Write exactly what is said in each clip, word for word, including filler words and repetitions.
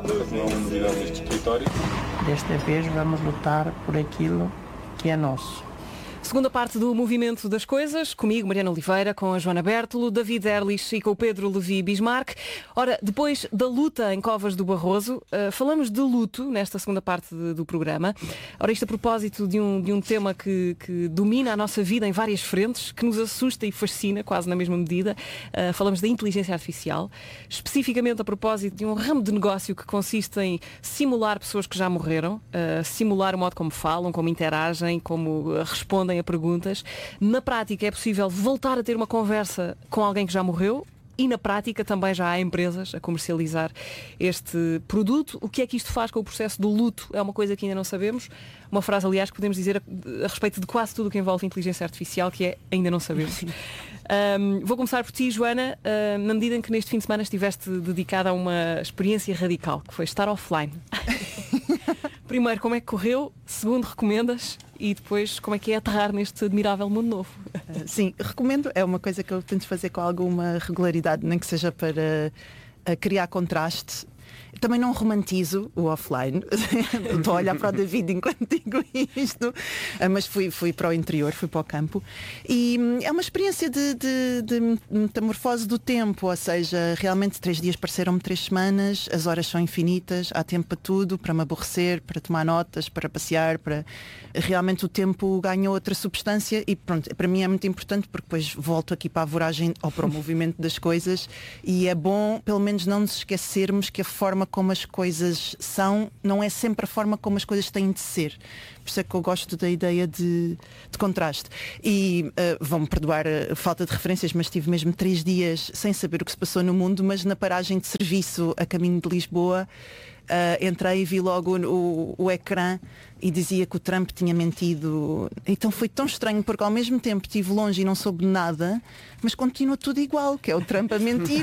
Portanto, não é uma novidade neste território. Desta vez vamos lutar por aquilo que é nosso. Segunda parte do Movimento das Coisas, comigo, Mariana Oliveira, com a Joana Bertolo, David Erlich e com o Pedro Levi Bismarck. Ora, depois da luta em Covas do Barroso, uh, falamos de luto nesta segunda parte de, do programa. Ora, isto a propósito de um, de um tema que, que domina a nossa vida em várias frentes, que nos assusta e fascina, quase na mesma medida. Uh, falamos da inteligência artificial, especificamente a propósito de um ramo de negócio que consiste em simular pessoas que já morreram, uh, simular o modo como falam, como interagem, como uh, respondem a perguntas. Na prática é possível voltar a ter uma conversa com alguém que já morreu e na prática também já há empresas a comercializar este produto. O que é que isto faz com o processo do luto? É uma coisa que ainda não sabemos. Uma frase, aliás, que podemos dizer a, a respeito de quase tudo o que envolve inteligência artificial, que é ainda não sabemos. Um, vou começar por ti, Joana, uh, na medida em que neste fim de semana estiveste dedicada a uma experiência radical, que foi estar offline. Primeiro, como é que correu? Segundo, recomendas? E depois, como é que é aterrar neste admirável mundo novo? Uh, sim, recomendo. É uma coisa que eu tento fazer com alguma regularidade, nem que seja para uh, criar contraste. Também não romantizo o offline. Estou a olhar para o David enquanto digo isto. Mas fui, fui para o interior, fui para o campo. E é uma experiência de, de, de metamorfose do tempo. Ou seja, realmente três dias pareceram-me três semanas. As horas são infinitas. Há tempo para tudo. Para me aborrecer, para tomar notas, para passear. Para... Realmente o tempo ganha outra substância. E pronto, para mim é muito importante porque depois volto aqui para a voragem ou para o movimento das coisas. E é bom, pelo menos, não nos esquecermos que a forma como as coisas são não é sempre a forma como as coisas têm de ser. Por isso é que eu gosto da ideia de, de contraste. E uh, vão-me perdoar a falta de referências, mas tive mesmo três dias sem saber o que se passou no mundo, mas na paragem de serviço a caminho de Lisboa, uh, entrei e vi logo o, o ecrã e dizia que o Trump tinha mentido. Então foi tão estranho, porque ao mesmo tempo estive longe e não soube nada, mas continua tudo igual, que é o Trump a mentir.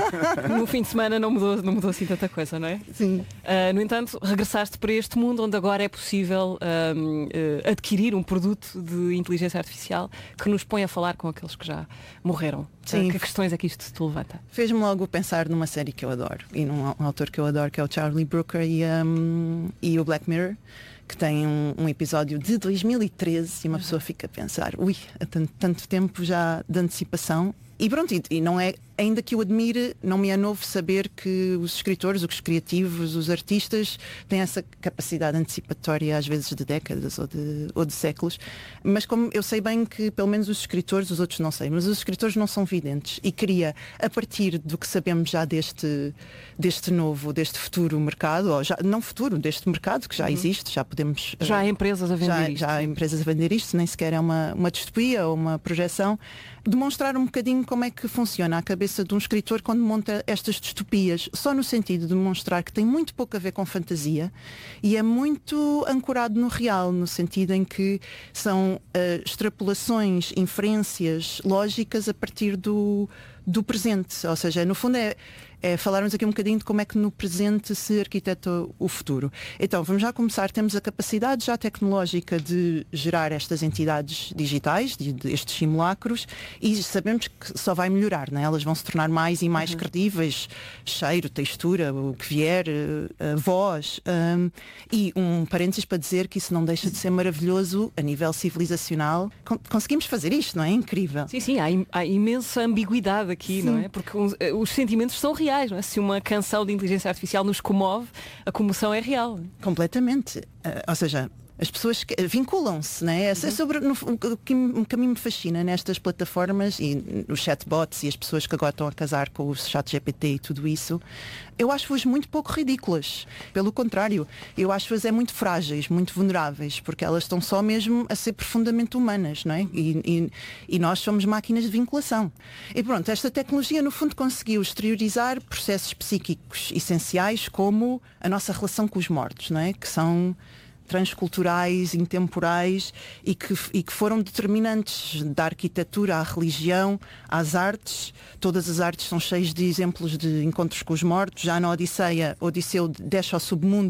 No fim de semana não mudou, não mudou assim tanta coisa, não é? Sim. Uh, no entanto, regressaste para este mundo onde agora é possível um, uh, adquirir um produto de inteligência artificial que nos põe a falar com aqueles que já morreram. Sim. Uh, que questões é que isto te levanta? Fez-me logo pensar numa série que eu adoro, e num um autor que eu adoro, que é o Charlie Brooker e, um, e o Black Mirror, que tem um, um episódio de dois mil e treze e uma pessoa fica a pensar, ui, há tanto, tanto tempo já de antecipação. E pronto, e, e não é, ainda que eu admire, não me é novo saber que os escritores, os criativos, os artistas têm essa capacidade antecipatória, às vezes de décadas ou de, ou de séculos. Mas como eu sei bem que pelo menos os escritores, os outros não sei, mas os escritores não são videntes. E queria, a partir do que sabemos já deste, deste novo, deste futuro mercado, ou já, não futuro, deste mercado que já uhum. existe, já podemos... Já há empresas a vender já, isto. Já há empresas a vender isto, nem sequer é uma, uma distopia ou uma projeção. Demonstrar um bocadinho como é que funciona a cabeça de um escritor quando monta estas distopias, só no sentido de demonstrar que tem muito pouco a ver com fantasia e é muito ancorado no real, no sentido em que são uh, extrapolações, inferências lógicas a partir do, do presente, ou seja, no fundo é É falarmos aqui um bocadinho de como é que no presente se arquiteta o futuro. Então, vamos já começar. Temos a capacidade já tecnológica de gerar estas entidades digitais, de, de estes simulacros, e sabemos que só vai melhorar, não é? Elas vão se tornar mais e mais uhum. credíveis, cheiro, textura, o que vier, a voz. Um, e um parênteses para dizer que isso não deixa de ser maravilhoso a nível civilizacional. Con- conseguimos fazer isto, não é? É incrível. Sim, sim, há, im- há imensa ambiguidade aqui, sim. não é? Porque os, os sentimentos são reais. Não é? Se uma canção de inteligência artificial nos comove, a comoção é real. Completamente. Uh, ou seja, as pessoas vinculam-se, não é? É sobre, no, o, que, o que a mim me fascina nestas plataformas e os chatbots e as pessoas que agora estão a casar com o chat G P T e tudo isso, eu acho-as muito pouco ridículas. Pelo contrário, eu acho-as é muito frágeis, muito vulneráveis, porque elas estão só mesmo a ser profundamente humanas, não é? E, e, e nós somos máquinas de vinculação. E pronto, esta tecnologia no fundo conseguiu exteriorizar processos psíquicos essenciais como a nossa relação com os mortos, não é? Que são transculturais, intemporais e que, e que foram determinantes da arquitetura à religião, às artes. Todas as artes são cheias de exemplos de encontros com os mortos. Já na Odisseia, Odisseu desce ao submundo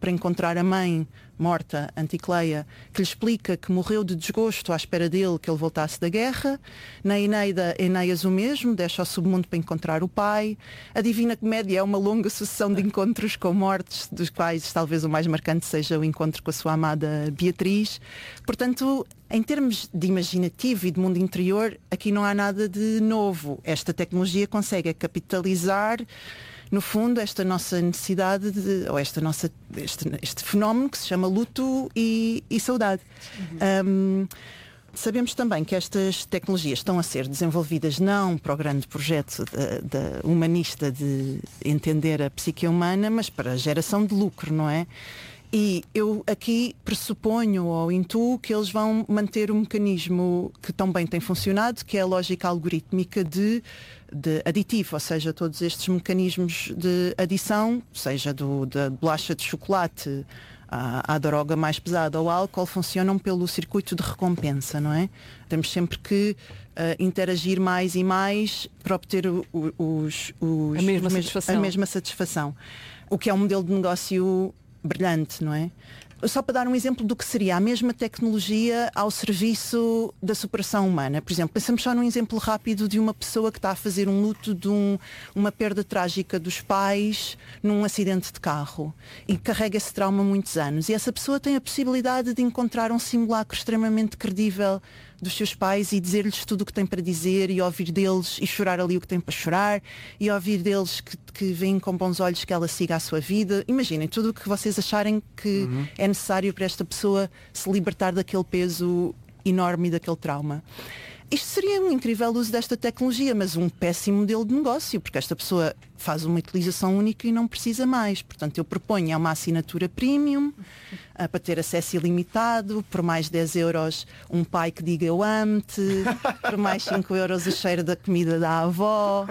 para encontrar a mãe morta, Anticleia, que lhe explica que morreu de desgosto à espera dele que ele voltasse da guerra. Na Eneida, Enéas o mesmo, deixa ao submundo para encontrar o pai. A Divina Comédia é uma longa sucessão de encontros com mortes, dos quais talvez o mais marcante seja o encontro com a sua amada Beatriz. Portanto, em termos de imaginativo e de mundo interior, aqui não há nada de novo. Esta tecnologia consegue capitalizar, no fundo, esta nossa necessidade de, ou esta nossa, este, este fenómeno que se chama luto e, e saudade. Uhum. Um, sabemos também que estas tecnologias estão a ser desenvolvidas não para o grande projeto da, da humanista de entender a psique humana, mas para a geração de lucro, não é? E eu aqui pressuponho ou intuo que eles vão manter o mecanismo que tão bem tem funcionado, que é a lógica algorítmica de, de aditivo, ou seja, todos estes mecanismos de adição, seja do, da bolacha de chocolate à, à droga mais pesada ou álcool, funcionam pelo circuito de recompensa, não é? Temos sempre que uh, interagir mais e mais para obter o, o, os, os, a, mesma os satisfação. a mesma satisfação. O que é um modelo de negócio brilhante, não é? Só para dar um exemplo do que seria a mesma tecnologia ao serviço da superação humana. Por exemplo, pensamos só num exemplo rápido de uma pessoa que está a fazer um luto de um, uma perda trágica dos pais num acidente de carro e carrega esse trauma há muitos anos. E essa pessoa tem a possibilidade de encontrar um simulacro extremamente credível dos seus pais e dizer-lhes tudo o que tem para dizer e ouvir deles e chorar ali o que tem para chorar e ouvir deles que, que veem com bons olhos que ela siga a sua vida. Imaginem tudo o que vocês acharem que uhum. é necessário para esta pessoa se libertar daquele peso enorme e daquele trauma. Isto seria um incrível uso desta tecnologia, mas um péssimo modelo de negócio, porque esta pessoa faz uma utilização única e não precisa mais. Portanto, eu proponho uma assinatura premium uh, para ter acesso ilimitado, por mais dez euros um pai que diga eu amo-te, por mais cinco euros o cheiro da comida da avó.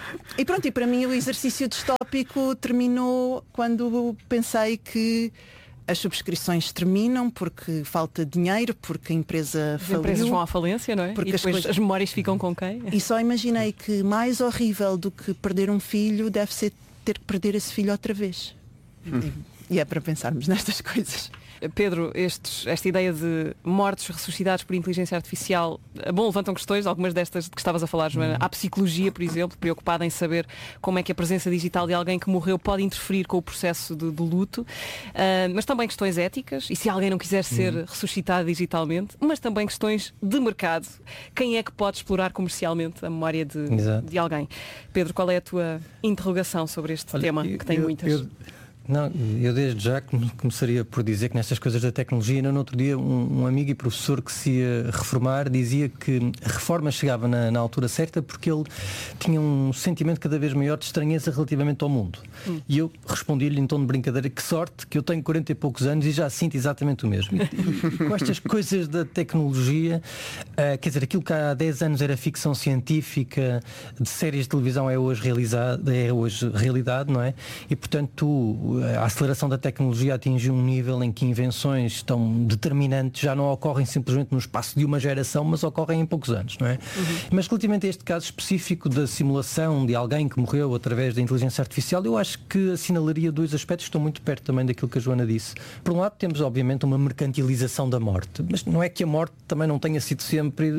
E pronto, e para mim o exercício distópico terminou quando pensei que as subscrições terminam porque falta dinheiro, porque a empresa as faliu. As empresas vão à falência, não é? Porque e depois as, coisas... as memórias ficam com quem? E só imaginei que mais horrível do que perder um filho deve ser ter que perder esse filho outra vez. Hum. E, e é para pensarmos nestas coisas. Pedro, estes, esta ideia de mortos ressuscitados por inteligência artificial, bom, levantam questões, algumas destas de que estavas a falar, Joana. Há a psicologia, por exemplo, preocupada em saber como é que a presença digital de alguém que morreu pode interferir com o processo de, de luto, uh, mas também questões éticas, e se alguém não quiser ser uhum. ressuscitado digitalmente, mas também questões de mercado. Quem é que pode explorar comercialmente a memória de, de alguém? Pedro, qual é a tua interrogação sobre este Olha, tema, eu, que tem eu, muitas? Eu... Não, eu desde já começaria por dizer que nestas coisas da tecnologia, no outro dia um, um amigo e professor que se ia reformar dizia que a reforma chegava na, na altura certa porque ele tinha um sentimento cada vez maior de estranheza relativamente ao mundo. Hum. E eu respondi-lhe em tom de brincadeira, que sorte que eu tenho quarenta e poucos anos e já sinto exatamente o mesmo. E, e, com estas coisas da tecnologia, uh, quer dizer, aquilo que há dez anos era ficção científica, de séries de televisão é hoje, realizado, é hoje realidade, não é? E portanto a aceleração da tecnologia atinge um nível em que invenções tão determinantes já não ocorrem simplesmente no espaço de uma geração, mas ocorrem em poucos anos, não é? Uhum. Mas relativamente a este caso específico da simulação de alguém que morreu através da inteligência artificial, eu acho que assinalaria dois aspectos que estão muito perto também daquilo que a Joana disse. Por um lado temos obviamente uma mercantilização da morte, mas não é que a morte também não tenha sido sempre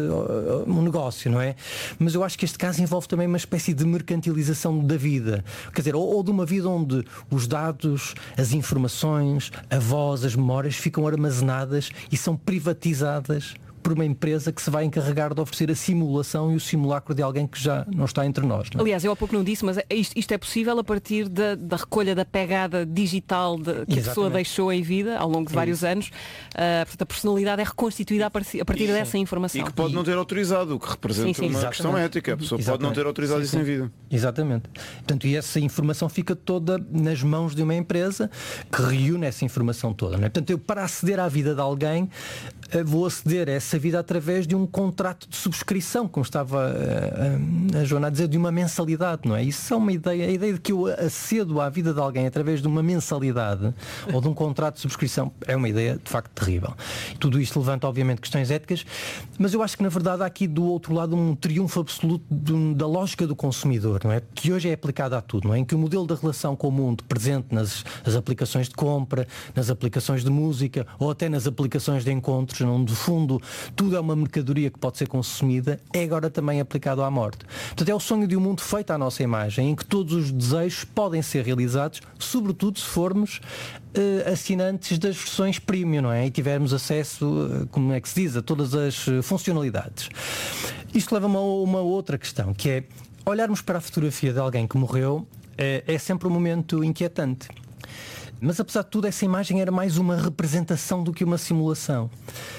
uh, um negócio, não é? Mas eu acho que este caso envolve também uma espécie de mercantilização da vida, quer dizer, ou, ou de uma vida onde os dados, as informações, a voz, as memórias ficam armazenadas e são privatizadas por uma empresa que se vai encarregar de oferecer a simulação e o simulacro de alguém que já não está entre nós. Não é? Aliás, eu há pouco não disse, mas isto, isto é possível a partir da, da recolha da pegada digital de, que Exatamente. a pessoa deixou em vida ao longo de vários Isso. anos. Uh, portanto, a personalidade é reconstituída a partir, a partir dessa informação. E que pode não ter autorizado, o que representa sim, sim, uma exatamente. questão ética. A pessoa exatamente. pode não ter autorizado sim, isso sim. em vida. Exatamente. Portanto, e essa informação fica toda nas mãos de uma empresa que reúne essa informação toda. Não é? Portanto, eu, para aceder à vida de alguém, vou aceder a essa vida através de um contrato de subscrição, como estava a, a, a Joana a dizer, de uma mensalidade, não é? Isso é uma ideia, a ideia de que eu acedo à vida de alguém através de uma mensalidade ou de um contrato de subscrição é uma ideia de facto terrível. Tudo isto levanta obviamente questões éticas, mas eu acho que na verdade há aqui do outro lado um triunfo absoluto de, da lógica do consumidor, não é? Que hoje é aplicada a tudo, não é? Em que o modelo da relação com o mundo presente nas as aplicações de compra, nas aplicações de música ou até nas aplicações de encontros, onde, no fundo, tudo é uma mercadoria que pode ser consumida, é agora também aplicado à morte. Portanto, é o sonho de um mundo feito à nossa imagem, em que todos os desejos podem ser realizados, sobretudo se formos uh, assinantes das versões premium, não é? E tivermos acesso, uh, como é que se diz, a todas as uh, funcionalidades. Isto leva-me a uma outra questão, que é olharmos para a fotografia de alguém que morreu, uh, é sempre um momento inquietante. Mas apesar de tudo, essa imagem era mais uma representação do que uma simulação.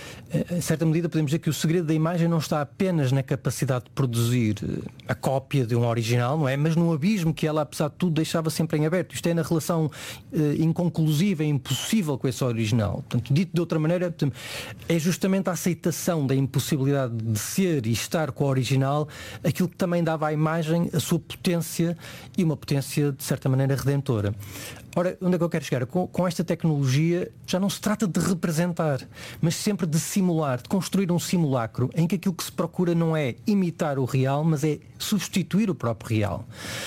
Em certa medida podemos dizer que o segredo da imagem não está apenas na capacidade de produzir a cópia de um original, não é? Mas no abismo que ela, apesar de tudo, deixava sempre em aberto. Isto é na relação eh, inconclusiva e impossível com esse original. Portanto, dito de outra maneira, é justamente a aceitação da impossibilidade de ser e estar com o original aquilo que também dava à imagem a sua potência e uma potência, de certa maneira, redentora. Ora, onde é que eu quero chegar? Com, com esta tecnologia já não se trata de representar, mas sempre de simular, de construir um simulacro em que aquilo que se procura não é imitar o real, mas é substituir o próprio real.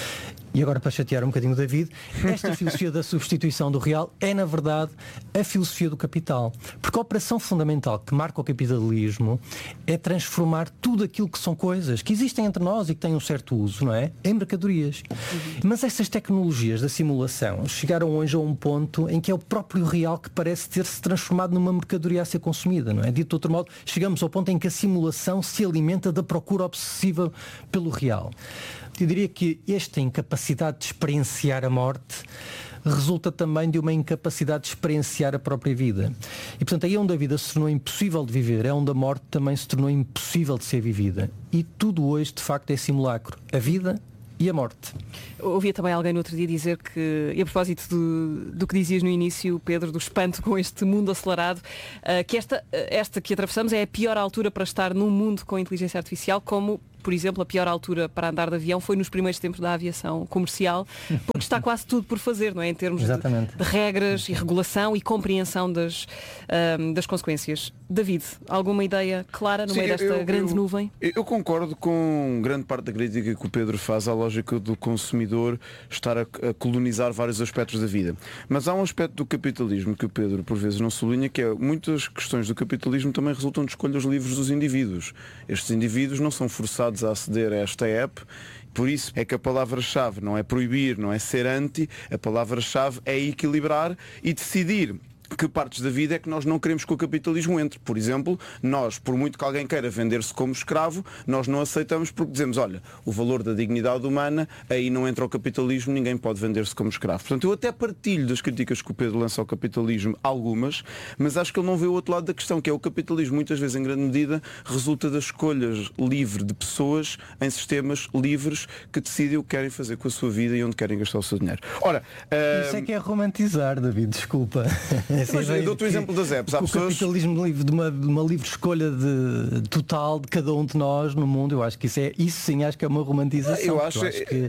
E agora, para chatear um bocadinho o David, esta filosofia da substituição do real é, na verdade, a filosofia do capital. Porque a operação fundamental que marca o capitalismo é transformar tudo aquilo que são coisas que existem entre nós e que têm um certo uso, não é? Em mercadorias. Uhum. Mas essas tecnologias da simulação chegaram hoje a um ponto em que é o próprio real que parece ter-se transformado numa mercadoria a ser consumida, não é? Dito de outro modo, chegamos ao ponto em que a simulação se alimenta da procura obsessiva pelo real. Eu diria que esta incapacidade de experienciar a morte resulta também de uma incapacidade de experienciar a própria vida. E, portanto, aí onde a vida se tornou impossível de viver, é onde a morte também se tornou impossível de ser vivida. E tudo hoje, de facto, é simulacro. A vida e a morte. Ouvia também alguém no outro dia dizer que, e a propósito do, do que dizias no início, Pedro, do espanto com este mundo acelerado, uh, que esta, esta que atravessamos é a pior altura para estar num mundo com inteligência artificial, como, por exemplo, a pior altura para andar de avião foi nos primeiros tempos da aviação comercial, porque está quase tudo por fazer, não é? Em termos de, de regras e regulação e compreensão das, um, das consequências. David, alguma ideia clara no Sim, meio desta eu, grande eu, nuvem? Eu concordo com grande parte da crítica que o Pedro faz à lógica do consumidor estar a, a colonizar vários aspectos da vida. Mas há um aspecto do capitalismo que o Pedro por vezes não sublinha, que é muitas questões do capitalismo também resultam de escolhas livres dos indivíduos. Estes indivíduos não são forçados a aceder a esta app. Por isso é que a palavra-chave não é proibir, não é ser anti, a palavra-chave é equilibrar e decidir que partes da vida é que nós não queremos que o capitalismo entre. Por exemplo, nós, por muito que alguém queira vender-se como escravo, nós não aceitamos porque dizemos, olha, o valor da dignidade humana, aí não entra o capitalismo, ninguém pode vender-se como escravo. Portanto, eu até partilho das críticas que o Pedro lança ao capitalismo, algumas, mas acho que ele não vê o outro lado da questão, que é o capitalismo, muitas vezes, em grande medida, resulta das escolhas livres de pessoas em sistemas livres que decidem o que querem fazer com a sua vida e onde querem gastar o seu dinheiro. Ora, isso uh... é que é romantizar, David, desculpa. Mas eu dou-te o exemplo das apps. Há o pessoas... capitalismo livre, de uma, de uma livre escolha de, total de cada um de nós no mundo, eu acho que isso é isso sim, acho que é uma romantização. Eu acho, eu acho que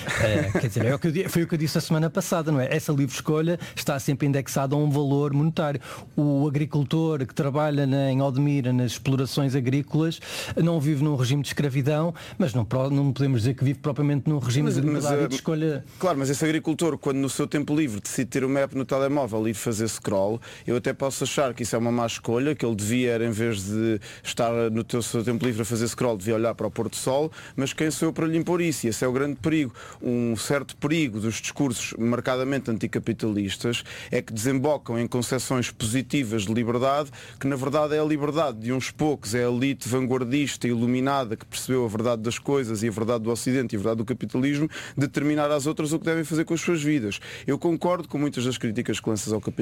é, quer dizer, é o que eu, foi o que eu disse a semana passada, não é? Essa livre escolha está sempre indexada a um valor monetário. O agricultor que trabalha na, em Odmira nas explorações agrícolas não vive num regime de escravidão, mas não, não podemos dizer que vive propriamente num regime mas, de liberdade e de escolha. Claro, mas esse agricultor, quando no seu tempo livre decide ter uma app no telemóvel e fazer scroll, eu até posso achar que isso é uma má escolha, que ele devia, era, em vez de estar no teu, seu tempo livre a fazer scroll, devia olhar para o pôr do sol, mas quem sou eu para lhe impor isso? E esse é o grande perigo. Um certo perigo dos discursos marcadamente anticapitalistas é que desembocam em concepções positivas de liberdade, que na verdade é a liberdade de uns poucos, é a elite vanguardista, iluminada, que percebeu a verdade das coisas e a verdade do Ocidente e a verdade do capitalismo, determinar às outras o que devem fazer com as suas vidas. Eu concordo com muitas das críticas que lanças ao capitalismo,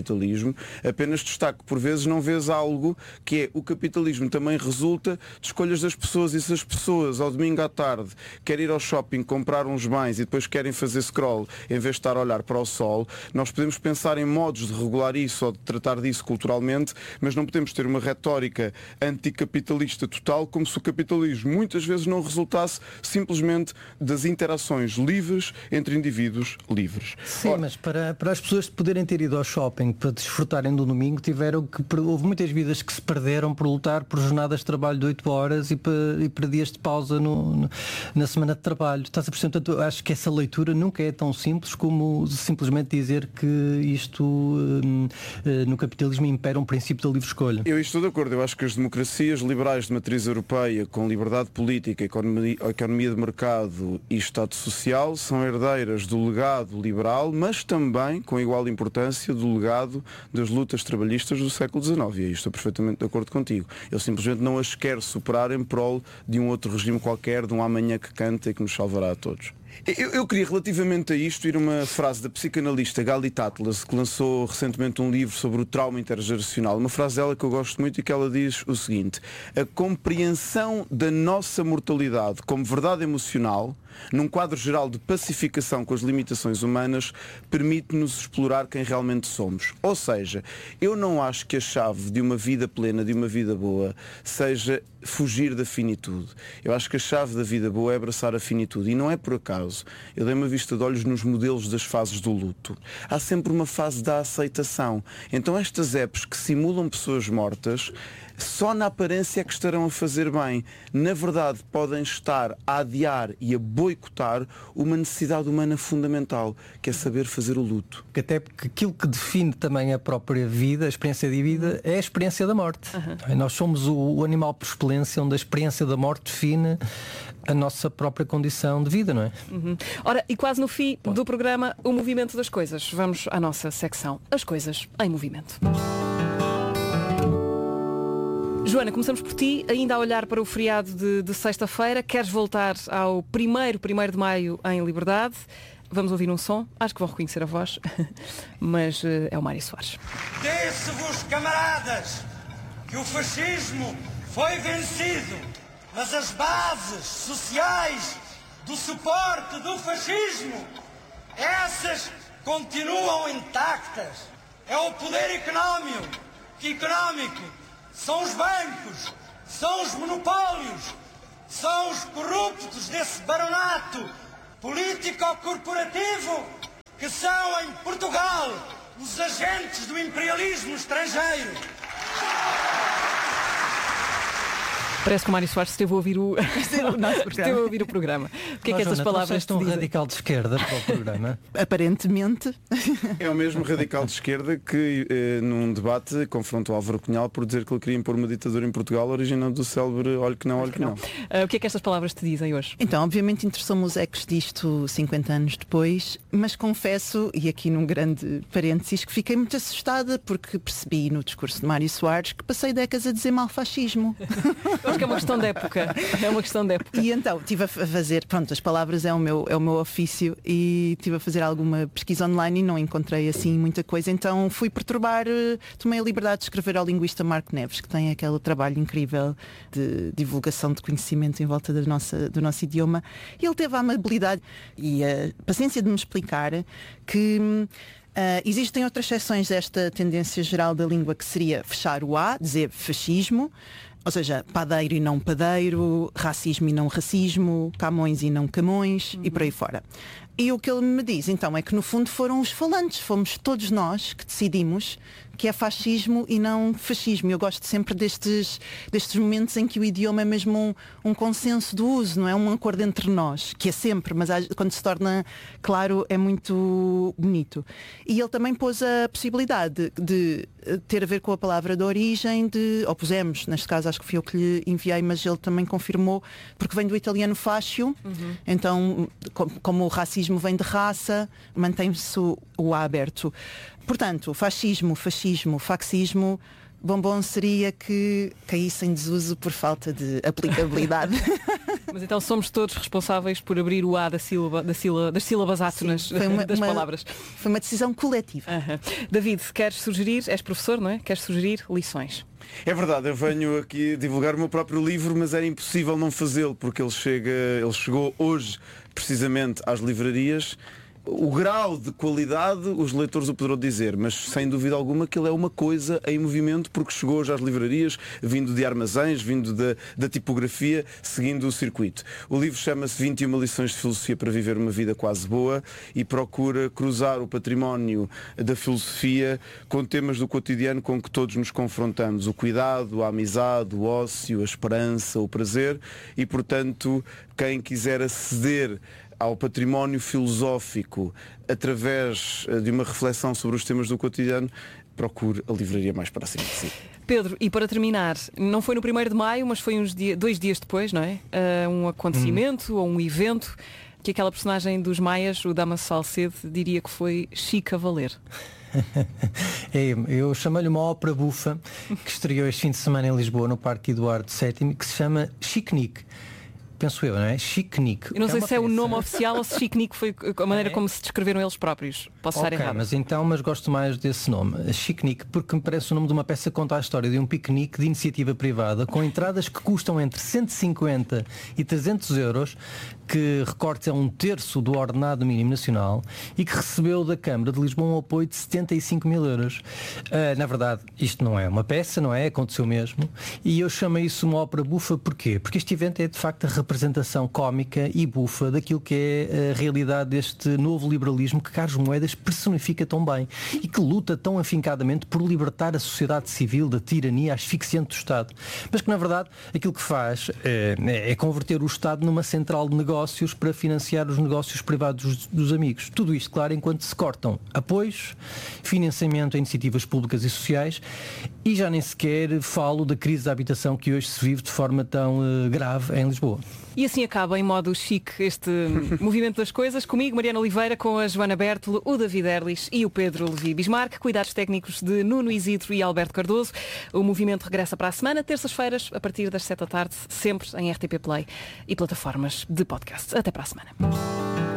capitalismo, apenas destaco que por vezes não vês algo que é o capitalismo também resulta de escolhas das pessoas, e se as pessoas ao domingo à tarde querem ir ao shopping comprar uns bens e depois querem fazer scroll em vez de estar a olhar para o sol, nós podemos pensar em modos de regular isso ou de tratar disso culturalmente, mas não podemos ter uma retórica anticapitalista total, como se o capitalismo muitas vezes não resultasse simplesmente das interações livres entre indivíduos livres. Sim, Ora, mas para, para as pessoas poderem ter ido ao shopping para desfrutarem do domingo, tiveram que, houve muitas vidas que se perderam por lutar por jornadas de trabalho de oito horas e para, e para dias de pausa no, no, na semana de trabalho. Estás a perceber? Portanto, acho que essa leitura nunca é tão simples como simplesmente dizer que isto hum, no capitalismo impera um princípio da livre escolha. Eu estou de acordo. Eu acho que as democracias liberais de matriz europeia, com liberdade política, economia, economia de mercado e Estado social, são herdeiras do legado liberal, mas também, com igual importância, do legado das lutas trabalhistas do século dezenove. E aí estou perfeitamente de acordo contigo. Eu simplesmente não as quero superar em prol de um outro regime qualquer, de um amanhã que canta e que nos salvará a todos. Eu, eu queria, relativamente a isto, ir a uma frase da psicanalista Galit Atlas, que lançou recentemente um livro sobre o trauma intergeracional. Uma frase dela que eu gosto muito e que ela diz o seguinte: a compreensão da nossa mortalidade como verdade emocional, num quadro geral de pacificação com as limitações humanas, permite-nos explorar quem realmente somos. Ou seja, eu não acho que a chave de uma vida plena, de uma vida boa, seja fugir da finitude. Eu acho que a chave da vida boa é abraçar a finitude. E não é por acaso. Eu dei uma vista de olhos nos modelos das fases do luto. Há sempre uma fase da aceitação. Então estas apps que simulam pessoas mortas, só na aparência é que estarão a fazer bem. Na verdade, podem estar a adiar e a boicotar uma necessidade humana fundamental, que é saber fazer o luto. Até porque aquilo que define também a própria vida, a experiência de vida, é a experiência da morte. Uhum. Nós somos o, o animal por excelência, onde a experiência da morte define a nossa própria condição de vida, não é? Uhum. Ora, e quase no fim Pô. do programa, o movimento das coisas. Vamos à nossa secção, as coisas em movimento. Joana, começamos por ti, ainda a olhar para o feriado de, de sexta-feira. Queres voltar ao primeiro, primeiro de maio em Liberdade? Vamos ouvir um som, acho que vão reconhecer a voz, mas uh, é o Mário Soares. Disse-vos, camaradas, que o fascismo foi vencido, mas as bases sociais do suporte do fascismo, essas continuam intactas. É o poder económico, que económico são os bancos, são os monopólios, são os corruptos desse baronato político-corporativo que são, em Portugal, os agentes do imperialismo estrangeiro. Parece que o Mário Soares esteve a ouvir o, esteve a ouvir o programa. O que é que estas palavras tão radical de esquerda para o programa? Aparentemente. É o mesmo radical de esquerda que eh, num debate confrontou Álvaro Cunhal por dizer que ele queria impor uma ditadura em Portugal, originando do célebre olho que não, olho que não. Uh, o que é que estas palavras te dizem hoje? Então, obviamente interessou-me os ecos disto cinquenta anos depois, mas confesso, e aqui num grande parênteses, que fiquei muito assustada porque percebi no discurso de Mário Soares que passei décadas a dizer mal fascismo. Acho que é uma questão de época. É uma questão de época. E então estive a fazer, pronto, as palavras é o meu, é o meu ofício, e estive a fazer alguma pesquisa online e não encontrei assim muita coisa. Então fui perturbar, tomei a liberdade de escrever ao linguista Marco Neves, que tem aquele trabalho incrível de divulgação de conhecimento em volta da nossa, do nosso idioma. E ele teve a amabilidade e a paciência de me explicar que Uh, existem outras seções desta tendência geral da língua, que seria fechar o A, dizer fascismo, ou seja, padeiro e não padeiro, racismo e não racismo, Camões e não Camões, uhum. e por aí fora. E o que ele me diz, então, é que no fundo foram os falantes, fomos todos nós que decidimos que é fascismo e não fascismo. Eu gosto sempre destes, destes momentos em que o idioma é mesmo um, um consenso do uso, não é um acordo entre nós, que é sempre, mas quando se torna claro é muito bonito. E ele também pôs a possibilidade de, de ter a ver com a palavra de origem, de, ou pusemos, neste caso acho que fui eu que lhe enviei, mas ele também confirmou, porque vem do italiano fascio, uhum. então como o racismo vem de raça, mantém-se o, o A aberto. Portanto, fascismo, fascismo, faxismo, bombom seria que caísse em desuso por falta de aplicabilidade. Mas então somos todos responsáveis por abrir o A da sílaba, da sílaba, das sílabas átonas das uma, palavras. Foi uma decisão coletiva. Uhum. David, queres sugerir, és professor, não é? Queres sugerir lições? É verdade, eu venho aqui divulgar o meu próprio livro, mas era impossível não fazê-lo, porque ele, chega, ele chegou hoje precisamente às livrarias. O grau de qualidade os leitores o poderão dizer, mas sem dúvida alguma que ele é uma coisa em movimento, porque chegou hoje às livrarias, vindo de armazéns, vindo da, da tipografia, seguindo o circuito. O livro chama-se vinte e uma lições de filosofia para viver uma vida quase boa e procura cruzar o património da filosofia com temas do cotidiano com que todos nos confrontamos. O cuidado, a amizade, o ócio, a esperança, o prazer e, portanto, quem quiser aceder ao património filosófico através de uma reflexão sobre os temas do cotidiano, procure a livraria mais próxima de si. Pedro, e para terminar, não foi no primeiro de maio, mas foi uns dia, dois dias depois, não é? Uh, um acontecimento hum. ou um evento que aquela personagem dos Maias, o Damaso Salcedo, diria que foi chique a valer. É, eu chamei-lhe uma ópera bufa que estreou este fim de semana em Lisboa, no Parque Eduardo sétimo, que se chama Chique-Nique. Penso eu, não é? Chique-Nique. Eu não é sei se peça. é o nome oficial ou se Chique-Nique foi a maneira é? como se descreveram eles próprios. Posso okay, estar errado. Mas então, mas gosto mais desse nome, Chique-Nique, porque me parece o nome de uma peça que conta a história de um piquenique de iniciativa privada com entradas que custam entre cento e cinquenta e trezentos euros, que recorte é um terço do ordenado mínimo nacional e que recebeu da Câmara de Lisboa um apoio de setenta e cinco mil euros. Uh, na verdade, isto não é uma peça, não é? Aconteceu mesmo. E eu chamo isso uma ópera bufa, porquê? Porque este evento é de facto a representação cómica e bufa daquilo que é a realidade deste novo liberalismo que Carlos Moedas personifica tão bem e que luta tão afincadamente por libertar a sociedade civil da tirania asfixiante do Estado. Mas que na verdade aquilo que faz é, é converter o Estado numa central de negócios para financiar os negócios privados dos, dos amigos. Tudo isto, claro, enquanto se cortam apoios, financiamento a iniciativas públicas e sociais e já nem sequer falo da crise da habitação que hoje se vive de forma tão uh, grave em Lisboa. E assim acaba em modo chique este movimento das coisas. Comigo, Mariana Oliveira, com a Joana Bertolo, o David Erlich e o Pedro Levi Bismarck. Cuidados técnicos de Nuno Isidro e Alberto Cardoso. O movimento regressa para a semana, terças-feiras, a partir das sete da tarde, sempre em R T P Play e plataformas de podcast. Até para a semana.